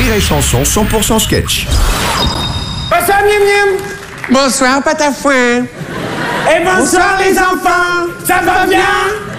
Rire et Chanson 100% sketch. Bonsoir, Miam Miam. Bonsoir, Patafouin. Et bonsoir, les enfants. Ça va bien?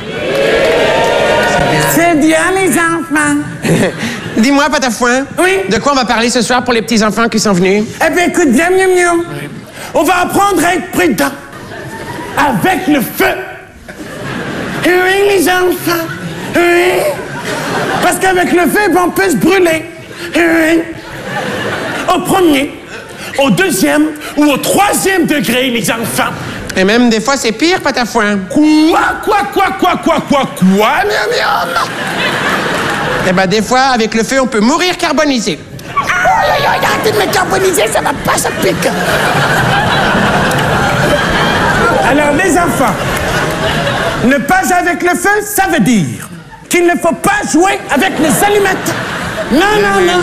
C'est bien, les enfants. Dis-moi, Patafouin. Oui? De quoi on va parler ce soir pour les petits-enfants qui sont venus? Eh bien, écoute bien, Miam Miam. On va apprendre à être prudent. Avec le feu. Oui, les enfants. Oui. Parce qu'avec le feu, on peut se brûler. Oui. Au premier, au deuxième ou au troisième degré, les enfants. Et même des fois, c'est pire, Patafouin. Quoi, Miam Miam? Eh ben, des fois, avec le feu, on peut mourir carbonisé. Arrêtez de me carboniser, ça va pas, ça pique. Alors, les enfants, ne pas avec le feu, ça veut dire qu'il ne faut pas jouer avec les allumettes. Non.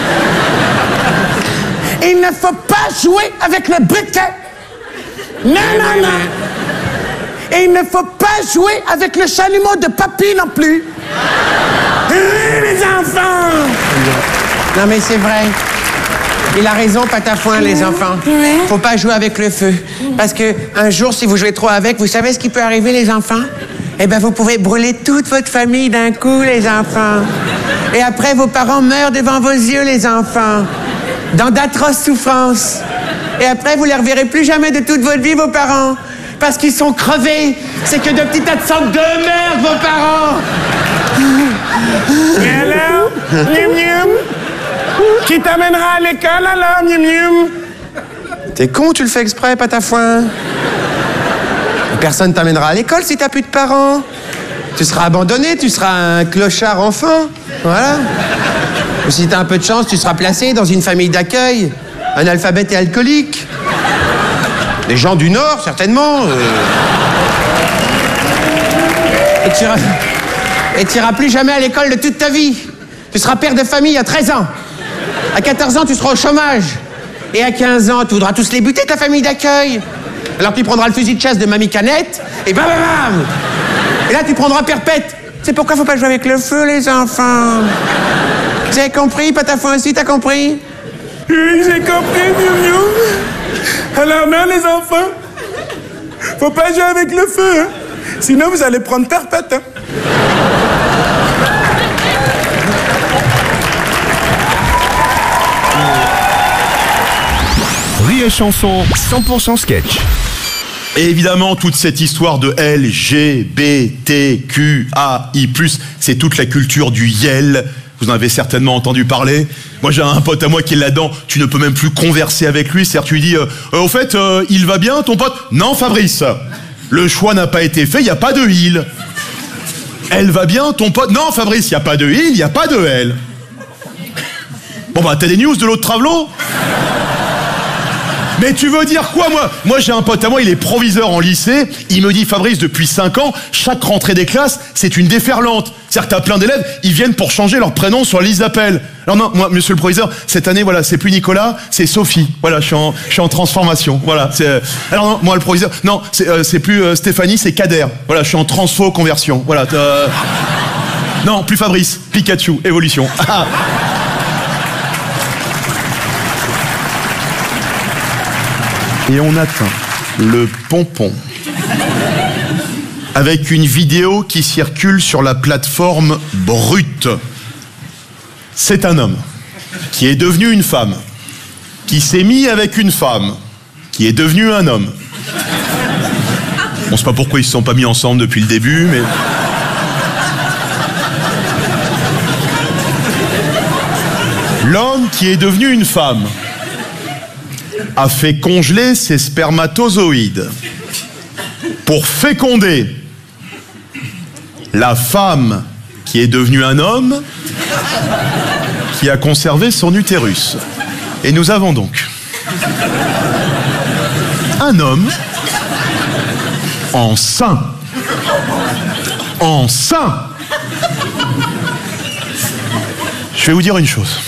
Il ne faut pas jouer avec le briquet. Non. Et il ne faut pas jouer avec le chalumeau de papy non plus. Les enfants! Non, mais c'est vrai. Il a raison, Patafouin, les enfants. Faut pas jouer avec le feu. Parce que un jour, si vous jouez trop avec, vous savez ce qui peut arriver, les enfants? Eh ben, vous pouvez brûler toute votre famille d'un coup, les enfants. Et après, vos parents meurent devant vos yeux, les enfants. Dans d'atroces souffrances. Et après, vous les reverrez plus jamais de toute votre vie, vos parents. Parce qu'ils sont crevés. C'est que de petits tas de cendres de merde, vos parents. Et alors, Miam Miam? Qui t'amènera à l'école alors, Miam Miam? T'es con, tu le fais exprès, Patafouin. Personne t'amènera à l'école si t'as plus de parents. Tu seras abandonné, tu seras un clochard enfant. Voilà. Ou si t'as un peu de chance, tu seras placé dans une famille d'accueil. Un alphabète et alcoolique. Des gens du Nord, certainement. Et tu iras plus jamais à l'école de toute ta vie. Tu seras père de famille à 13 ans. À 14 ans, tu seras au chômage. Et à 15 ans, tu voudras tous les buter, ta famille d'accueil. Alors tu prendras le fusil de chasse de Mamie Canette, et bam, bam, bam. Et là, tu prendras perpète. C'est pourquoi faut pas jouer avec le feu, les enfants. Vous avez compris, Patafouin aussi, t'as compris? Oui, j'ai compris, Miam Miam. Alors non, les enfants, faut pas jouer avec le feu, hein. Sinon vous allez prendre perpète, hein. Rire et Chanson 100% sketch. Et évidemment, toute cette histoire de LGBTQAI+, c'est toute la culture du YEL. Vous en avez certainement entendu parler. Moi, j'ai un pote à moi qui est là-dedans. Tu ne peux même plus converser avec lui. C'est-à-dire, tu lui dis, au fait, il va bien, ton pote? Non, Fabrice. Le choix n'a pas été fait, il n'y a pas de il. Elle va bien, ton pote? Non, Fabrice, il n'y a pas de il, il n'y a pas de elle. Bon, bah, t'as des news de l'autre travelot? Mais tu veux dire quoi, moi? Moi, j'ai un pote à moi, il est proviseur en lycée. Il me dit, Fabrice, depuis 5 ans, chaque rentrée des classes, c'est une déferlante. C'est-à-dire que t'as plein d'élèves, ils viennent pour changer leur prénom sur la liste d'appel. Alors non, moi, monsieur le proviseur, cette année, voilà, c'est plus Nicolas, c'est Sophie. Voilà, je suis en transformation. Voilà. Alors non, moi, le proviseur, non, c'est plus Stéphanie, c'est Kader. Voilà, je suis en transfo conversion. Voilà. Non, plus Fabrice, Pikachu, évolution. Et on atteint le pompon avec une vidéo qui circule sur la plateforme Brut. C'est un homme qui est devenu une femme, qui s'est mis avec une femme, qui est devenu un homme. On ne sait pas pourquoi ils se sont pas mis ensemble depuis le début, mais... L'homme qui est devenu une femme a fait congeler ses spermatozoïdes pour féconder la femme qui est devenue un homme qui a conservé son utérus. Et nous avons donc un homme enceint. Enceint. Je vais vous dire une chose.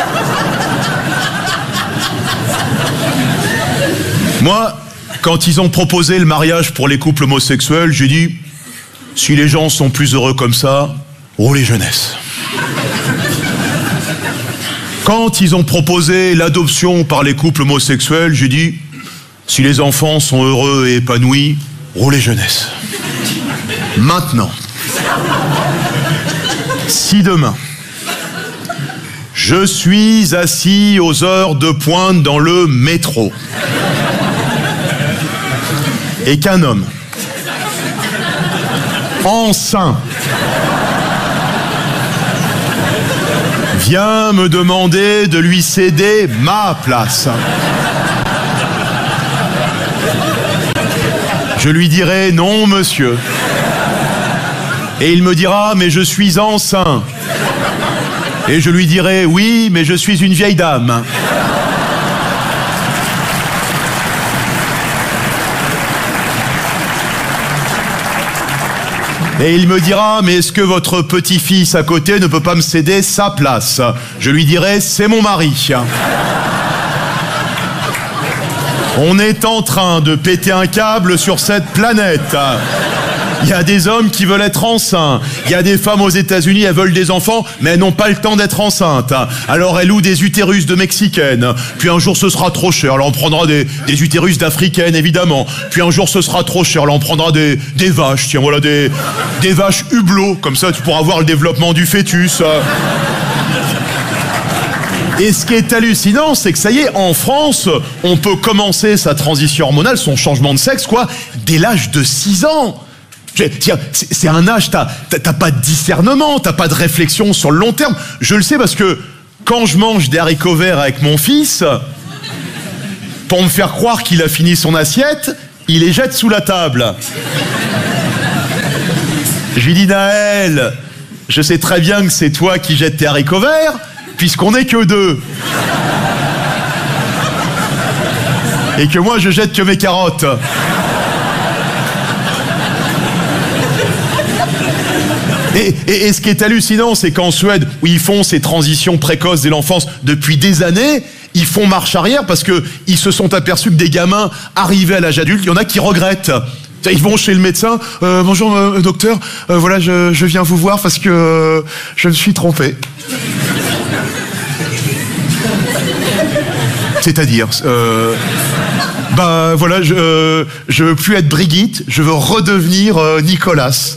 Moi, quand ils ont proposé le mariage pour les couples homosexuels, j'ai dit, si les gens sont plus heureux comme ça, roulez jeunesse. Quand ils ont proposé l'adoption par les couples homosexuels, j'ai dit, si les enfants sont heureux et épanouis, roulez jeunesse. Maintenant, si demain, je suis assis aux heures de pointe dans le métro et qu'un homme enceint vient me demander de lui céder ma place, je lui dirai non, monsieur. Et il me dira, mais je suis enceint. Et je lui dirai, oui, mais je suis une vieille dame. Et il me dira, mais est-ce que votre petit-fils à côté ne peut pas me céder sa place? Je lui dirai, c'est mon mari. On est en train de péter un câble sur cette planète. Il y a des hommes qui veulent être enceints. Il y a des femmes aux États-Unis, elles veulent des enfants, mais elles n'ont pas le temps d'être enceintes. Alors elles louent des utérus de Mexicaines. Puis un jour ce sera trop cher. Alors on prendra des utérus d'Africaines, évidemment. Puis un jour ce sera trop cher. Alors on prendra des vaches. Tiens, voilà, des vaches hublots. Comme ça, tu pourras voir le développement du fœtus. Et ce qui est hallucinant, c'est que ça y est, en France, on peut commencer sa transition hormonale, son changement de sexe, quoi, dès l'âge de 6 ans. C'est un âge, t'as pas de discernement, t'as pas de réflexion sur le long terme. Je le sais parce que quand je mange des haricots verts avec mon fils, pour me faire croire qu'il a fini son assiette, il les jette sous la table. Je lui dis, Naël, je sais très bien que c'est toi qui jettes tes haricots verts, puisqu'on n'est que 2. Et que moi, je jette que mes carottes. Et ce qui est hallucinant, c'est qu'en Suède, où ils font ces transitions précoces dès l'enfance depuis des années, ils font marche arrière parce qu'ils se sont aperçus que des gamins arrivés à l'âge adulte, il y en a qui regrettent. Ils vont chez le médecin, bonjour docteur, voilà, je viens vous voir parce que je me suis trompé. C'est-à-dire, bah voilà, je veux plus être Brigitte, je veux redevenir Nicolas.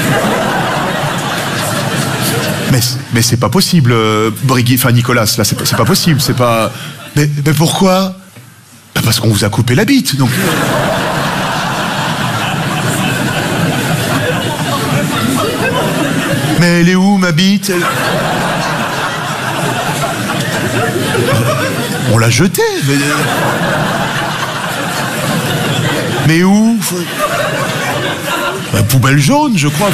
Mais c'est pas possible, Brigitte, enfin Nicolas, là c'est pas possible, c'est pas. Mais pourquoi? Bah parce qu'on vous a coupé la bite, donc. Mais elle est où ma bite? On l'a jetée. Mais où? La poubelle jaune, je crois.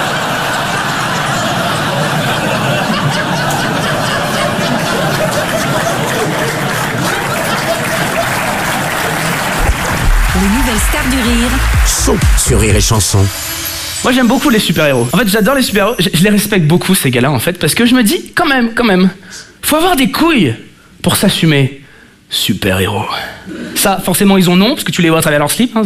Les nouvelles stars du rire Sont sur Rire et Chanson. Moi j'aime beaucoup les super-héros. En fait j'adore les super-héros, je les respecte beaucoup ces gars-là en fait, parce que je me dis quand même, faut avoir des couilles pour s'assumer super-héros. Ça forcément ils ont non, parce que tu les vois à travers leur slip. Hein,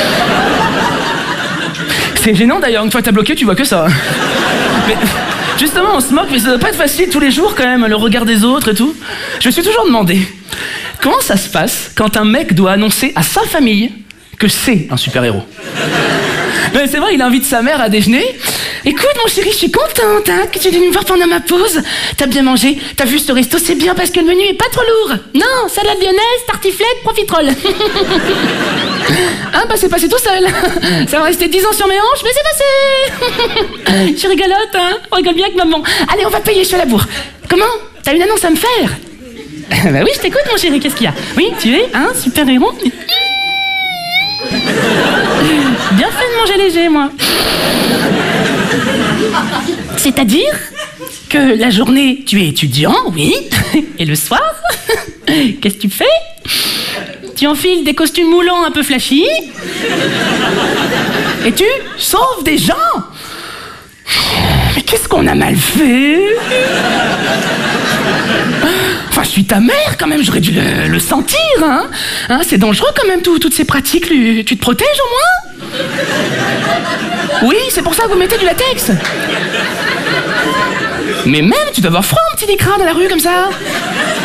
c'est gênant d'ailleurs, une fois que t'as bloqué tu vois que ça. Mais justement on se moque, mais ça doit pas être facile tous les jours quand même, le regard des autres et tout. Je me suis toujours demandé, comment ça se passe quand un mec doit annoncer à sa famille que c'est un super-héros? Mais c'est vrai, il invite sa mère à déjeuner. Écoute mon chéri, je suis contente hein, que tu viennes me voir pendant ma pause. T'as bien mangé, t'as vu ce resto, c'est bien parce que le menu est pas trop lourd. Non, salade lyonnaise, tartiflette, profiterole. Hein, bah c'est passé tout seul. Ça va rester 10 ans sur mes hanches, mais c'est passé. Je suis rigolote, hein, on rigole bien avec maman. Allez, on va payer, je suis à la bourre. Comment? T'as une annonce à me faire? Bah oui, je t'écoute mon chéri, qu'est-ce qu'il y a? Oui, tu es un super-héros? Bien fait de manger léger, moi. C'est-à-dire que la journée, tu es étudiant, oui. Et le soir, qu'est-ce que tu fais? Tu enfiles des costumes moulants un peu flashy. Et tu sauves des gens. Mais qu'est-ce qu'on a mal fait? Enfin, je suis ta mère quand même, j'aurais dû le sentir, hein, c'est dangereux quand même, toutes ces pratiques, tu te protèges au moins? Oui, c'est pour ça que vous mettez du latex. Mais même, tu dois avoir froid, un petit écran dans la rue comme ça.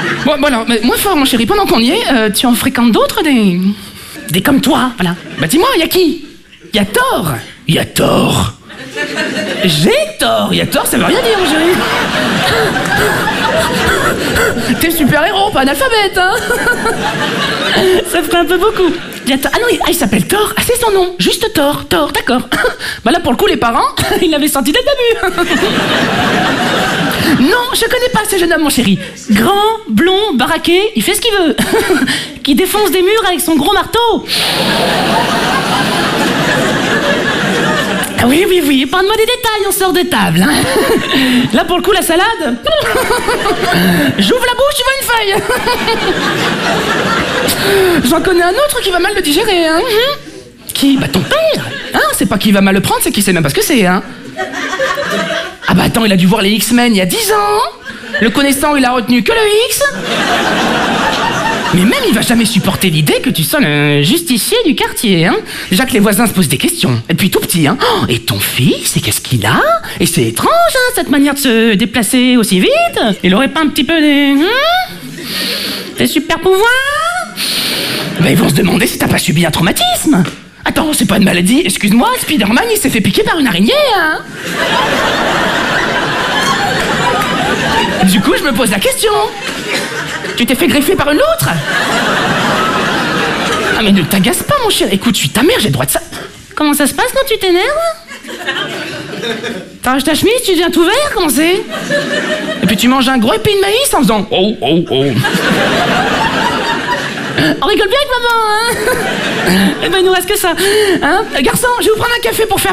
Bon, alors, mais moins fort, mon chéri, pendant qu'on y est, tu en fréquentes d'autres, des comme toi, voilà. Bah dis-moi, y a qui? Y a Thor. Y a Thor. J'ai tort. Y a Thor, ça veut rien dire, mon chéri. T'es super-héros, pas analphabète, hein. Ça ferait un peu beaucoup. Ah non, il s'appelle Thor. Ah, c'est son nom. Juste Thor. Thor, d'accord. Bah là, pour le coup, les parents, ils l'avaient senti dès le début. Non, je connais pas ce jeune homme, mon chéri. Grand, blond, baraqué, il fait ce qu'il veut. Qui défonce des murs avec son gros marteau. Ah oui, parle-moi des détails, on sort de table. Hein. Là, pour le coup, la salade... J'ouvre la bouche, tu vois une feuille. J'en connais un autre qui va mal le digérer. Hein. Qui? Bah ton père. Hein, c'est pas qu'il va mal le prendre, c'est qu'il sait même pas ce que c'est. Hein. Ah bah attends, il a dû voir les X-Men il y a 10 ans. Le connaissant, il a retenu que le X. Mais même, il va jamais supporter l'idée que tu sois le justicier du quartier, hein. Déjà que les voisins se posent des questions. Et depuis tout petit, hein. Oh, et ton fils, et qu'est-ce qu'il a? Et c'est étrange, hein, cette manière de se déplacer aussi vite. Il aurait pas un petit peu des super pouvoirs? Bah, ils vont se demander si t'as pas subi un traumatisme. Attends, c'est pas une maladie. Excuse-moi, Spider-Man, il s'est fait piquer par une araignée, hein. Du coup, je me pose la question. Tu t'es fait greffer par une loutre? Ah mais ne t'agace pas, mon cher. Écoute, je suis ta mère, j'ai le droit de ça. Comment ça se passe quand tu t'énerves? T'arraches ta chemise, tu deviens tout vert, comment c'est? Et puis tu manges un gros épis de maïs en faisant oh. On rigole bien avec maman, hein? Eh ben il nous reste que ça, hein? Garçon, je vais vous prendre un café pour faire